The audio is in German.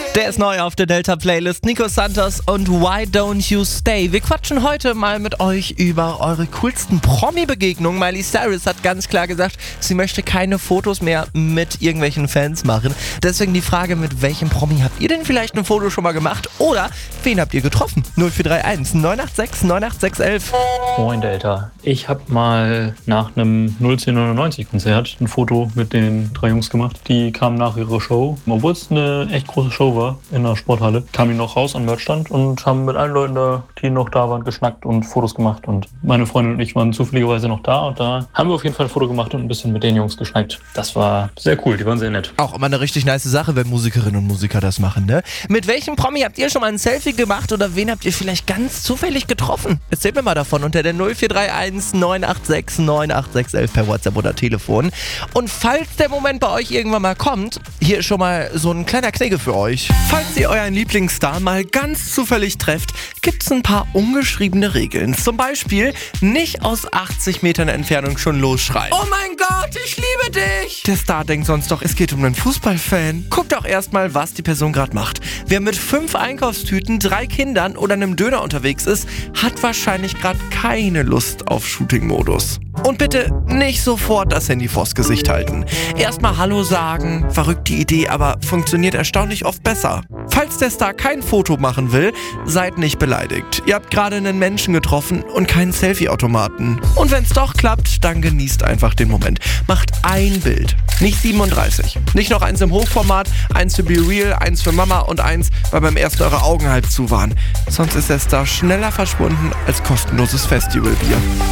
Der ist neu auf der Delta-Playlist. Nico Santos und Why Don't You Stay. Wir quatschen heute mal mit euch über eure coolsten Promi-Begegnungen. Miley Cyrus hat ganz klar gesagt, sie möchte keine Fotos mehr mit irgendwelchen Fans machen. Deswegen die Frage, mit welchem Promi habt ihr denn vielleicht ein Foto schon mal gemacht? Oder wen habt ihr getroffen? 0431 986 98611. Moin Delta. Ich habe mal nach einem 01099-Konzert ein Foto mit den 3 Jungs gemacht. Die kamen nach ihrer Show. Obwohl es eine echt große Show war in der Sporthalle, kamen die noch raus am Merchstand und haben mit allen Leuten da, die noch da waren, geschnackt und Fotos gemacht. Und meine Freundin und ich waren zufälligerweise noch da und da haben wir auf jeden Fall ein Foto gemacht und ein bisschen mit den Jungs geschnackt. Das war sehr cool, die waren sehr nett. Auch immer eine richtig nice Sache, wenn Musikerinnen und Musiker das machen, ne? Mit welchem Promi habt ihr schon mal ein Selfie gemacht oder wen habt ihr vielleicht ganz zufällig getroffen? Erzählt mir mal davon unter der 0431 986 98611 per WhatsApp oder Telefon. Und falls der Moment bei euch irgendwann mal kommt, hier ist schon mal so ein kleiner Knigge für euch. Falls ihr euren Lieblingsstar mal ganz zufällig trefft, gibt's ein paar ungeschriebene Regeln. Zum Beispiel nicht aus 80 Metern Entfernung schon losschreien. Oh mein Gott, ich liebe dich! Der Star denkt sonst doch, es geht um einen Fußballfan. Guckt auch erstmal, was die Person gerade macht. Wer mit 5 Einkaufstüten, 3 Kindern oder einem Döner unterwegs ist, hat wahrscheinlich gerade keine Lust auf Shooting-Modus. Und bitte nicht sofort das Handy vors Gesicht halten. Erstmal Hallo sagen, verrückte Idee, aber funktioniert erstaunlich oft besser. Falls der Star kein Foto machen will, seid nicht beleidigt. Ihr habt gerade einen Menschen getroffen und keinen Selfie-Automaten. Und wenn es doch klappt, dann genießt einfach den Moment. Macht ein Bild, nicht 37. Nicht noch eins im Hochformat, eins für Be Real, eins für Mama und eins, weil beim ersten eure Augen halb zu waren. Sonst ist der Star schneller verschwunden als kostenloses Festivalbier.